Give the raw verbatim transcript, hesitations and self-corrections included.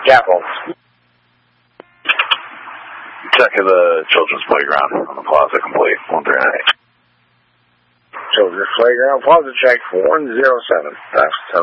Capital. Check of the children's playground on the plaza complete. one three nine eight. Children's Playground, Plaza check one zero seven. That's